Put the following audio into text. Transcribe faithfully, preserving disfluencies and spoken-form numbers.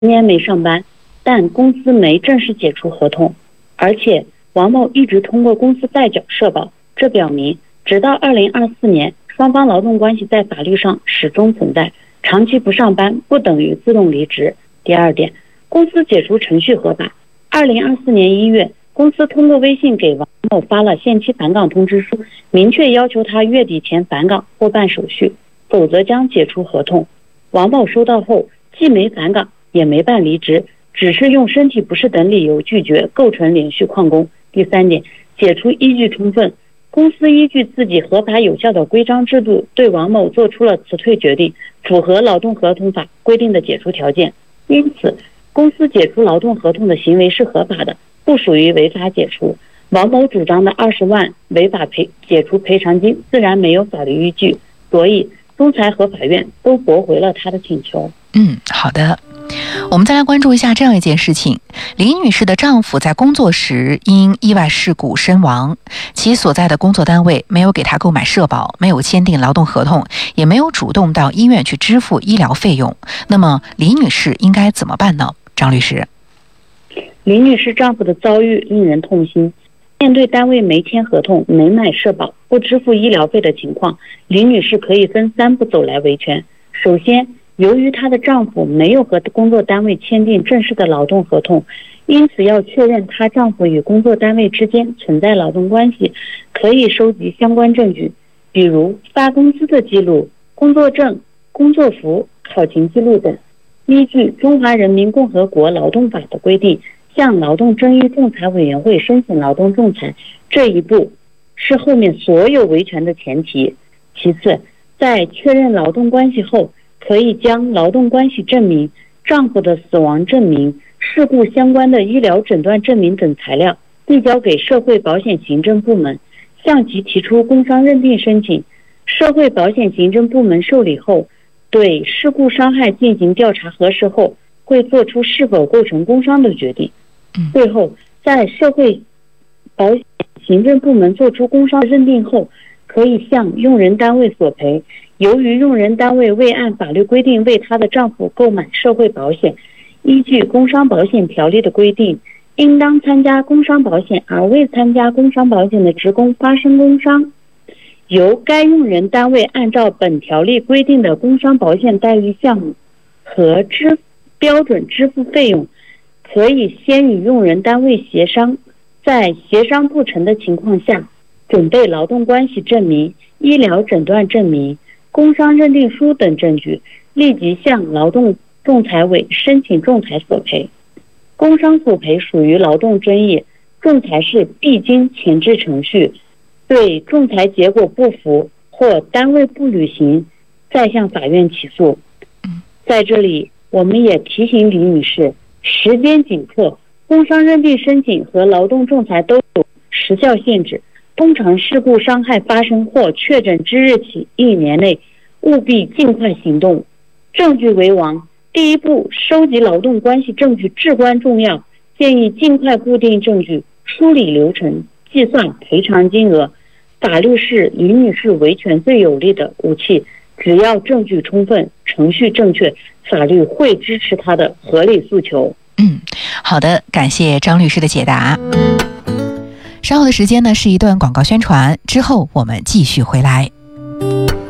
年没上班，但公司没正式解除合同，而且王某一直通过公司代缴社保，这表明直到二零二四年，双方劳动关系在法律上始终存在，长期不上班不等于自动离职。第二点，公司解除程序合法。二零二四年一月，公司通过微信给王某发了限期返岗通知书，明确要求他月底前返岗或办手续，否则将解除合同。王某收到后，既没返岗，也没办离职，只是用身体不适等理由拒绝，构成连续旷工。第三点，解除依据充分。公司依据自己合法有效的规章制度，对王某做出了辞退决定，符合劳动合同法规定的解除条件。因此，公司解除劳动合同的行为是合法的，不属于违法解除。王某主张的二十万违法赔解除赔偿金自然没有法律依据，所以仲裁和法院都驳回了他的请求。 嗯，好的。我们再来关注一下这样一件事情：李女士的丈夫在工作时因意外事故身亡，其所在的工作单位没有给她购买社保，没有签订劳动合同，也没有主动到医院去支付医疗费用。那么李女士应该怎么办呢？张律师。 李女士丈夫的遭遇令人痛心。面对单位没签合同、没买社保、不支付医疗费的情况，李女士可以分三步走来维权。首先，由于她的丈夫没有和工作单位签订正式的劳动合同，因此要确认她丈夫与工作单位之间存在劳动关系，可以收集相关证据，比如发工资的记录、工作证、工作服、考勤记录等。依据《中华人民共和国劳动法》的规定，向劳动争议仲裁委员会申请劳动仲裁，这一步是后面所有维权的前提。其次，在确认劳动关系后，可以将劳动关系证明、丈夫的死亡证明、事故相关的医疗诊断证明等材料递交给社会保险行政部门，向其提出工伤认定申请。社会保险行政部门受理后，对事故伤害进行调查核实后，会做出是否构成工伤的决定。最后，在社会保险行政部门作出工伤认定后，可以向用人单位索赔。由于用人单位未按法律规定为她的丈夫购买社会保险，依据工伤保险条例的规定，应当参加工伤保险而未参加工伤保险的职工发生工伤，由该用人单位按照本条例规定的工伤保险待遇项目和支标准支付费用，可以先与用人单位协商，在协商不成的情况下，准备劳动关系证明、医疗诊断证明、工伤认定书等证据，立即向劳动仲裁委申请仲裁索赔。工伤索赔属于劳动争议，仲裁是必经前置程序，对仲裁结果不服或单位不履行，再向法院起诉。在这里，我们也提醒李女士，时间紧迫，工伤认定申请和劳动仲裁都有时效限制，通常事故伤害发生或确诊之日起一年内，务必尽快行动。证据为王，第一步，收集劳动关系证据至关重要，建议尽快固定证据，梳理流程，计算赔偿金额。法律是李女士维权最有力的武器，只要证据充分，程序正确，法律会支持她的合理诉求。 嗯，好的，感谢张律师的解答。稍后的时间呢是一段广告宣传，之后我们继续回来。